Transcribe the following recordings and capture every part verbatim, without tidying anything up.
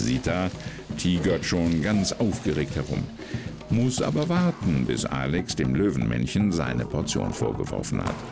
Sita tigert schon ganz aufgeregt herum. Muss aber warten, bis Alex dem Löwenmännchen seine Portion vorgeworfen hat.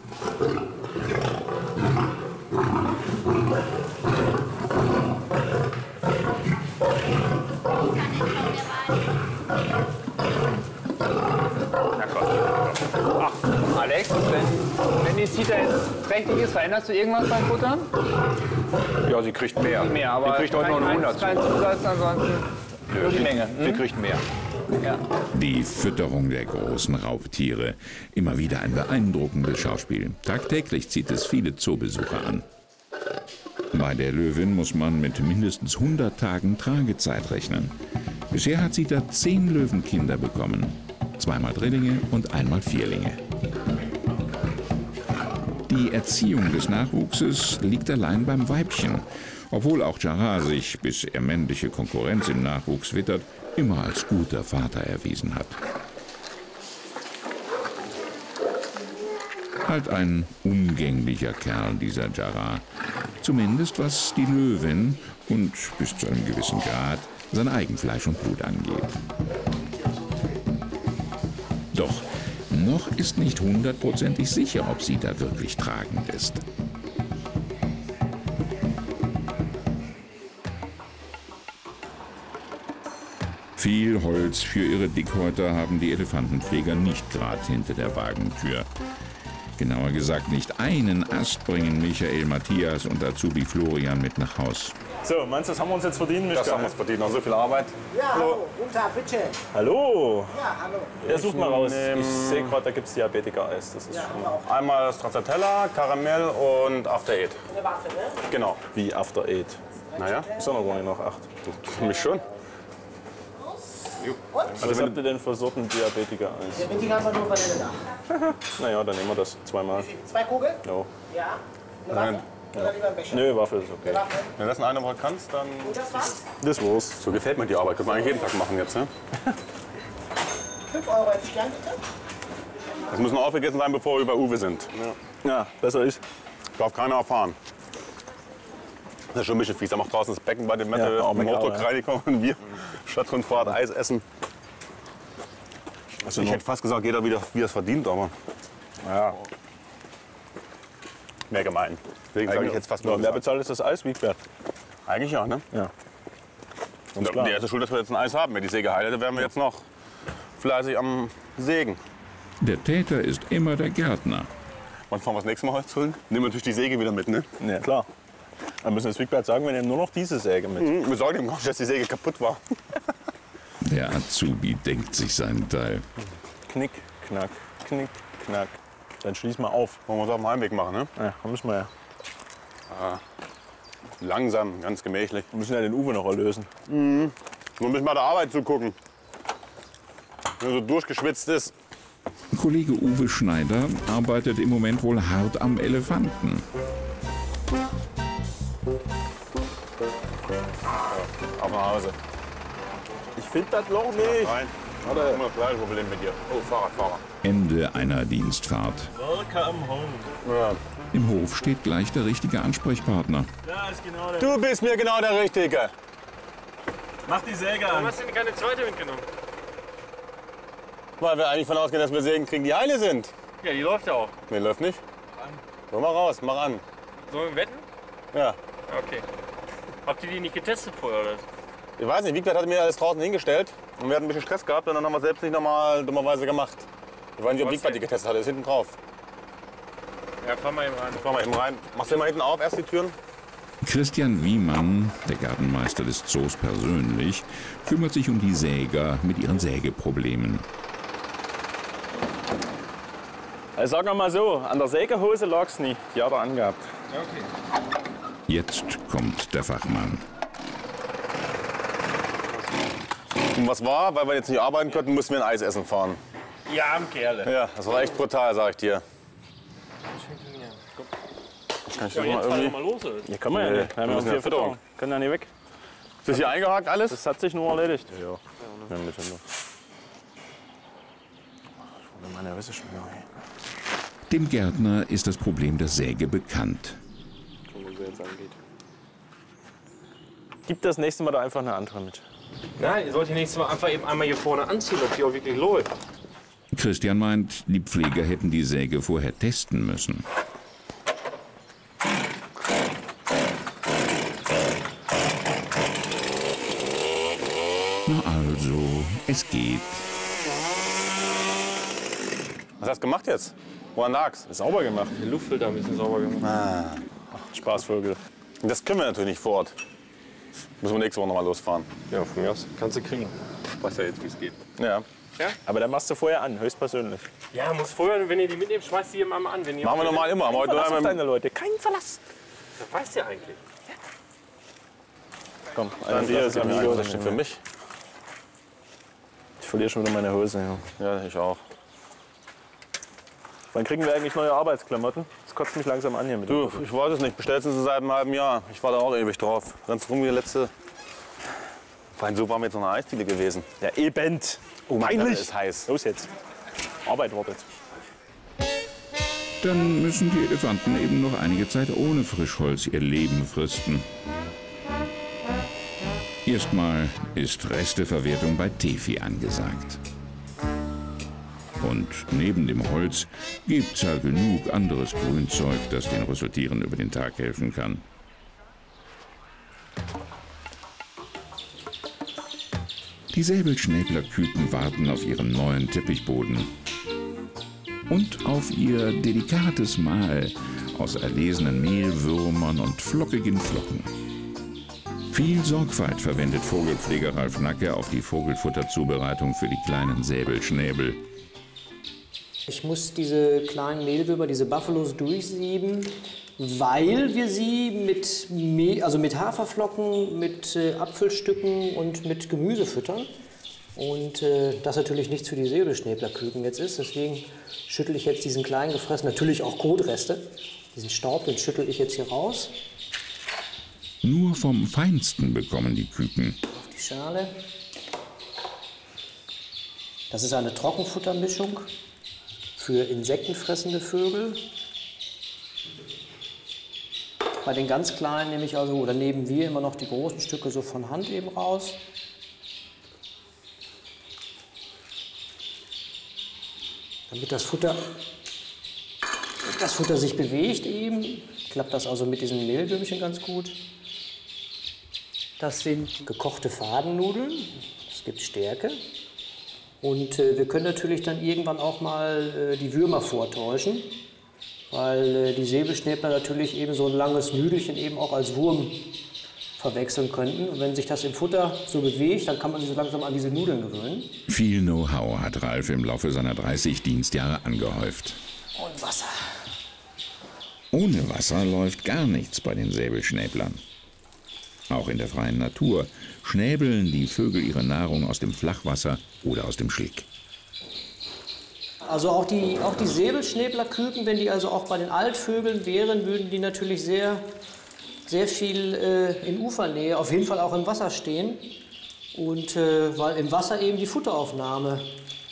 Na Gott. Ach, Alex, wenn, wenn die Sita jetzt trächtig ist, veränderst du irgendwas beim Futtern? Ja, sie kriegt mehr. Mehr, aber sie kriegt heute noch eine hundert. Kein Zusatz, ansonsten nur die Menge. Hm? Sie kriegt mehr. Ja. Die Fütterung der großen Raubtiere. Immer wieder ein beeindruckendes Schauspiel. Tagtäglich zieht es viele Zoobesucher an. Bei der Löwin muss man mit mindestens hundert Tagen Tragezeit rechnen. Bisher hat sie da zehn Löwenkinder bekommen. Zweimal Drillinge und einmal Vierlinge. Die Erziehung des Nachwuchses liegt allein beim Weibchen. Obwohl auch Jarrah sich, bis er männliche Konkurrenz im Nachwuchs wittert, immer als guter Vater erwiesen hat. Halt ein umgänglicher Kerl, dieser Jarrah. Zumindest was die Löwin und bis zu einem gewissen Grad sein Eigenfleisch und Blut angeht. Doch noch ist nicht hundertprozentig sicher, ob sie da wirklich tragend ist. Viel Holz für ihre Dickhäuter haben die Elefantenpfleger nicht gerade hinter der Wagentür. Genauer gesagt, nicht einen Ast bringen Michael, Matthias und Azubi Florian mit nach Haus. So, meinst du, das haben wir uns jetzt verdient? Das haben wir uns verdient, noch so viel Arbeit. Ja, hallo, guten Tag, bitte. Hallo. Ja, hallo. Ja, such mal raus. nehm- Ich sehe gerade, da gibt es Diabetiker-Eis. Das ist Ja, schon haben wir auch Einmal Stracciatella, Karamell und After Eight. eine Waffe, ne? Genau. wie After Eight. Naja, Ist doch noch gar nicht nach acht. für mich schon. Und? Was habt ihr denn für Sorten Diabetiker-Eis? Der Winting haben wir nur Vanille nach. Naja, dann nehmen wir das zweimal. Zwei Kugeln? Jo. Ja. Eine Waffe? Oder lieber ein Becher? Nö, Waffel ist okay. Eine Waffe. Wenn du das in einer Woche kannst, dann... Und das war's? Das war's. So gefällt mir die Arbeit. Könnte man eigentlich jeden Tag machen jetzt, ne? fünf Euro hätte ich gern, bitte. Das muss noch aufgegessen sein, bevor wir bei Uwe sind. Ja, besser ist. Darf keiner erfahren. Das ist schon ein bisschen fies. Da macht draußen das Becken bei dem Ja, Mette, auch im egal, Hochdruckreiniger und wir Stadtrundfahrt Eis essen. Also Ich hätte fast gesagt, jeder wieder, wie er es verdient, aber ja. mehr gemein. Deswegen sage ich jetzt fast Ja, nur wer gesagt. bezahlt ist das Eis? Wiegwert. Eigentlich ja, ne? Ja. Und klar. die erste Schuld, dass wir jetzt ein Eis haben. Wenn die Säge heilt, dann wären wir jetzt noch fleißig am Sägen. Der Täter ist immer der Gärtner. Wann fahren wir das nächste Mal Holz holen? Nehmen wir natürlich die Säge wieder mit, ne? Ja, klar. Dann müssen wir das Wigbert sagen, wir nehmen nur noch diese Säge mit. Mhm. Wir sagen ihm gar nicht, dass die Säge kaputt war. Der Azubi denkt sich seinen Teil. Knick, knack, knick, knack. Dann schließen wir auf. Wollen wir uns auf dem Heimweg machen, ne? Ja, da müssen wir ja. Langsam, ganz gemächlich. Wir müssen ja den Uwe noch erlösen. Nur ein bisschen bei der Arbeit zugucken. Wenn er so durchgeschwitzt ist. Kollege Uwe Schneider arbeitet im Moment wohl hart am Elefanten. Auf nach Hause. Ich finde das Loch nicht. Rein. Oder immer das gleiche Problem mit dir. Oh, Fahrradfahrer. Ende einer Dienstfahrt. Welcome home. Ja. Im Hof steht gleich der richtige Ansprechpartner. Da ist genau der. Du bist mir genau der Richtige. Mach die Säge an. Warum hast du denn keine zweite mitgenommen? Weil wir eigentlich von ausgehen, dass wir Sägen kriegen, die heile sind. Ja, die läuft ja auch. Nee, läuft nicht. Komm mal raus, mach an. Sollen wir wetten? Ja. Okay. Habt ihr die nicht getestet vorher, oder? Ich weiß nicht, Wigbert hat mir alles draußen hingestellt und wir hatten ein bisschen Stress gehabt und dann haben wir selbst nicht nochmal dummerweise gemacht. Ich weiß nicht, ob Wigbert die getestet hat, der ist hinten drauf. Ja, fahr mal eben rein. Fahr mal eben rein. Machst du mal hinten auf, erst die Türen? Christian Wiemann, der Gartenmeister des Zoos persönlich, kümmert sich um die Säger mit ihren Sägeproblemen. Also sagen wir mal so, an der Sägehose lag es nicht. Die hat er angehabt. Ja, okay. Jetzt kommt der Fachmann. Und was war, weil wir jetzt nicht arbeiten konnten, mussten wir ein Eis essen fahren. Ihr armen Kerle. Ja, das war echt brutal, sag ich dir. Kann ich das Ja, mal jetzt fahren wir irgendwie... mal los, oder? Hier können wir ja Nee, nicht. Wir haben wir ja müssen vier ja Fütterung. Fütterung. Können ja nicht weg. Ist das hier eingehakt alles? Das hat sich nur erledigt. Ja. Ja, mit Händen. Ich meine, was ist schon wieder? Dem Gärtner ist das Problem der Säge bekannt. Gucken, wie sie jetzt angeht. Gib das nächste Mal da einfach eine andere mit. Nein, ihr sollt nächstes Mal einfach eben einmal hier vorne anziehen, ob die auch wirklich läuft. Christian meint, die Pfleger hätten die Säge vorher testen müssen. Na also, es geht. Was hast du gemacht jetzt? Woran lag's? Sauber gemacht. Den Luftfilter ein bisschen sauber gemacht. Ah. Spaßvögel. Das können wir natürlich nicht vor Ort. Müssen wir nächste Woche noch mal losfahren. Ja, von mir aus kannst du kriegen. Ich weiß ja jetzt, wie es geht. Ja. Aber dann machst du vorher an, höchstpersönlich. Ja, muss vorher, wenn ihr die mitnehmt, schmeißt die immer an. Wenn ihr Machen wir normal immer. Aber heute Verlass auf mit- deine Leute, kein Verlass. Das weißt ihr eigentlich. Komm, Dann einer dir ist das Amigo. das steht für mich. Ich verliere schon wieder meine Hose. Ja. Ja, ich auch. Wann kriegen wir eigentlich neue Arbeitsklamotten? Das kotzt mich langsam an hier mit. Du, ich weiß es nicht. Bestellst du sie seit einem halben Jahr. Ich war da auch ewig drauf. Rennst rum wie der letzte. Fein, so waren wir jetzt noch eine Eisdiele gewesen. Ja, eben. Oh mein Gott, Peinlich. ist heiß. Los jetzt. Arbeit wartet. Dann müssen die Elefanten eben noch einige Zeit ohne Frischholz ihr Leben fristen. Erstmal ist Resteverwertung bei Tefi angesagt. Und neben dem Holz gibt's ja genug anderes Grünzeug, das den Rüsseltieren über den Tag helfen kann. Die Säbelschnäblerküken warten auf ihren neuen Teppichboden und auf ihr delikates Mahl aus erlesenen Mehlwürmern und flockigen Flocken. Viel Sorgfalt verwendet Vogelpfleger Ralf Nacke auf die Vogelfutterzubereitung für die kleinen Säbelschnäbel. Ich muss diese kleinen Mehlwürmer, diese Buffalos durchsieben, weil wir sie mit, Mehl, also mit Haferflocken, mit äh, Apfelstücken und mit Gemüse füttern. Und äh, das natürlich nichts für die Säbelschnäblerküken jetzt ist. Deswegen schüttle ich jetzt diesen kleinen gefressen, natürlich auch Kotreste, diesen Staub, den schüttle ich jetzt hier raus Nur vom Feinsten bekommen die Küken. auf die Schale. Das ist eine Trockenfuttermischung für insektenfressende Vögel. Bei den ganz kleinen nehme ich also, oder nehmen wir immer noch die großen Stücke so von Hand eben raus. Damit das Futter, das Futter sich bewegt eben, klappt das also mit diesen Mehlwürmchen ganz gut. Das sind gekochte Fadennudeln, es gibt Stärke. Und äh, wir können natürlich dann irgendwann auch mal äh, die Würmer vortäuschen, weil äh, die Säbelschnäbler natürlich eben so ein langes Nüdelchen eben auch als Wurm verwechseln könnten. Und wenn sich das im Futter so bewegt, dann kann man sich so langsam an diese Nudeln gewöhnen. Viel Know-how hat Ralf im Laufe seiner dreißig Dienstjahre angehäuft. Und Wasser. Ohne Wasser läuft gar nichts bei den Säbelschnäblern. Auch in der freien Natur schnäbeln die Vögel ihre Nahrung aus dem Flachwasser oder aus dem Schlick. Also auch die, auch die Säbelschnäblerküken, wenn die also auch bei den Altvögeln wären, würden die natürlich sehr, sehr viel äh, in Ufernähe, auf jeden Fall auch im Wasser stehen. Und äh, weil im Wasser eben die Futteraufnahme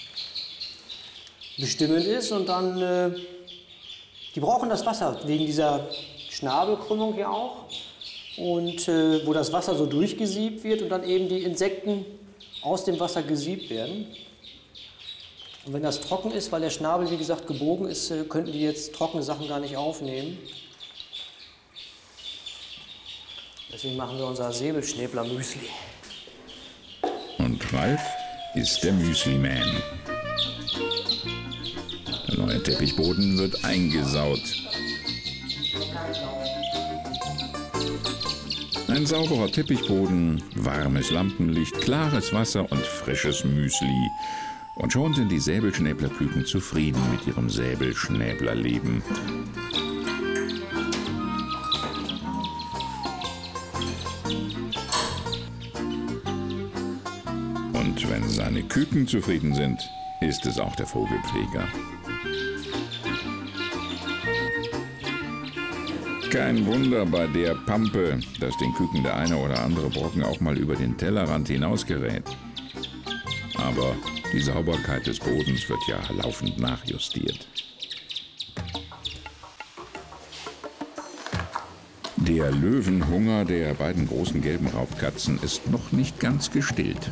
bestimmend ist und dann, äh, die brauchen das Wasser wegen dieser Schnabelkrümmung hier auch. Und äh, wo das Wasser so durchgesiebt wird und dann eben die Insekten aus dem Wasser gesiebt werden. Und wenn das trocken ist, weil der Schnabel, wie gesagt, gebogen ist, äh, könnten die jetzt trockene Sachen gar nicht aufnehmen. Deswegen machen wir unser Säbelschnäbler-Müsli. Und Ralf ist der Müsli-Man. Der neue Teppichboden wird eingesaut. Ein sauberer Teppichboden, warmes Lampenlicht, klares Wasser und frisches Müsli. Und schon sind die Säbelschnäblerküken zufrieden mit ihrem Säbelschnäblerleben. Und wenn seine Küken zufrieden sind, ist es auch der Vogelpfleger. Kein Wunder bei der Pampe, dass den Küken der eine oder andere Brocken auch mal über den Tellerrand hinausgerät. Aber die Sauberkeit des Bodens wird ja laufend nachjustiert. Der Löwenhunger der beiden großen gelben Raubkatzen ist noch nicht ganz gestillt.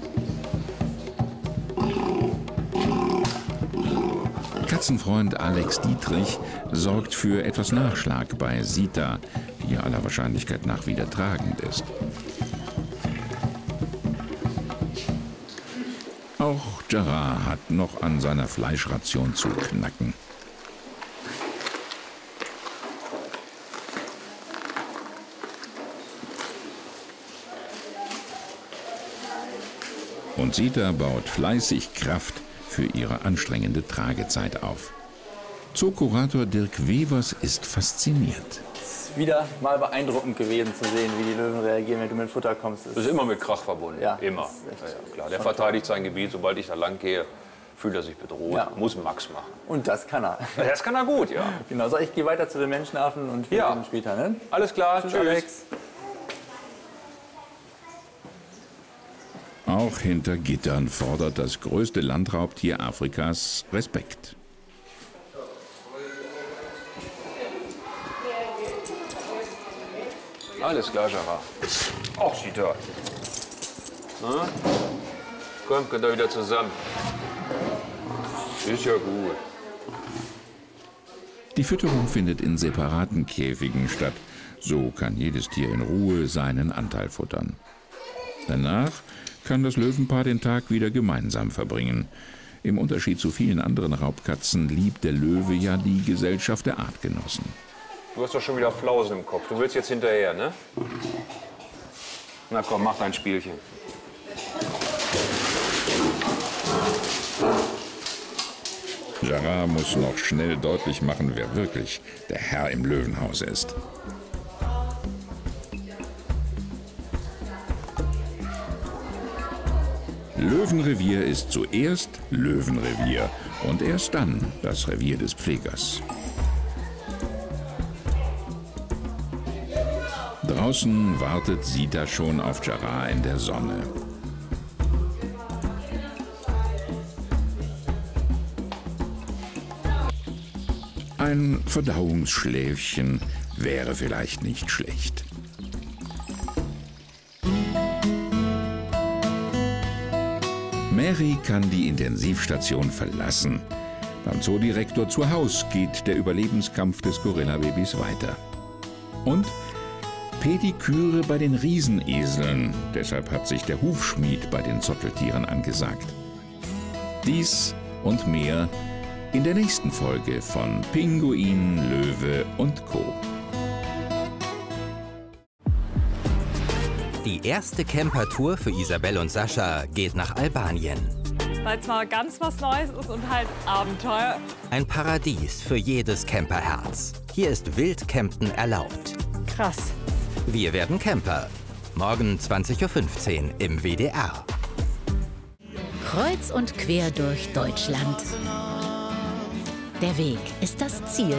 Katzenfreund Alex Dietrich sorgt für etwas Nachschlag bei Sita, die aller Wahrscheinlichkeit nach wieder tragend ist. Auch Gerard hat noch an seiner Fleischration zu knacken. Und Sita baut fleißig Kraft für ihre anstrengende Tragezeit auf. Zookurator Dirk Wevers ist fasziniert. Es ist wieder mal beeindruckend gewesen zu sehen, wie die Löwen reagieren, wenn du mit Futter kommst. Das ist immer mit Krach verbunden. Ja, immer. Ja, ja, klar. Der verteidigt sein Gebiet. Sobald ich da lang gehe, fühlt er sich bedroht. Ja. Muss Max machen. Und das kann er. Das kann er gut, ja. Genau, so, ich gehe weiter zu den Menschenaffen und wir Ja. sehen uns später. Ne? Alles klar. Tschüss, Tschüss. Alex. Auch hinter Gittern fordert das größte Landraubtier Afrikas Respekt. Alles klar, Gerard. Auch sieht er. Na? Komm, könnt ihr wieder zusammen. Ist ja gut. Die Fütterung findet in separaten Käfigen statt. So kann jedes Tier in Ruhe seinen Anteil futtern. Danach kann das Löwenpaar den Tag wieder gemeinsam verbringen. Im Unterschied zu vielen anderen Raubkatzen liebt der Löwe ja die Gesellschaft der Artgenossen. Du hast doch schon wieder Flausen im Kopf. Du willst jetzt hinterher, ne? Na komm, mach dein Spielchen. Gerard muss noch schnell deutlich machen, wer wirklich der Herr im Löwenhaus ist. Löwenrevier ist zuerst Löwenrevier und erst dann das Revier des Pflegers. Draußen wartet Sita schon auf Gerard in der Sonne. Ein Verdauungsschläfchen wäre vielleicht nicht schlecht. Mary kann die Intensivstation verlassen. Beim Zoodirektor zu Haus geht der Überlebenskampf des Gorilla-Babys weiter. Und Pediküre bei den Rieseneseln. Deshalb hat sich der Hufschmied bei den Zotteltieren angesagt. Dies und mehr in der nächsten Folge von Pinguin, Löwe und Co. Die erste Campertour für Isabel und Sascha geht nach Albanien. Weil es mal ganz was Neues ist und halt Abenteuer. Ein Paradies für jedes Camperherz. Hier ist Wildcampen erlaubt. Krass. Wir werden Camper. Morgen zwanzig Uhr fünfzehn im W D R. Kreuz und quer durch Deutschland. Der Weg ist das Ziel.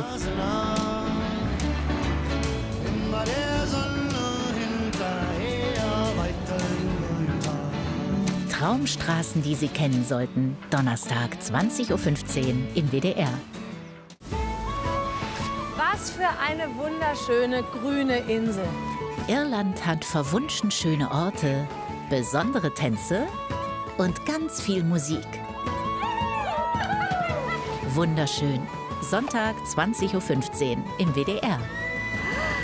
Traumstraßen, die Sie kennen sollten. Donnerstag, zwanzig Uhr fünfzehn im W D R. Was für eine wunderschöne grüne Insel. Irland hat verwunschen schöne Orte, besondere Tänze und ganz viel Musik. Wunderschön. Sonntag, zwanzig Uhr fünfzehn im W D R.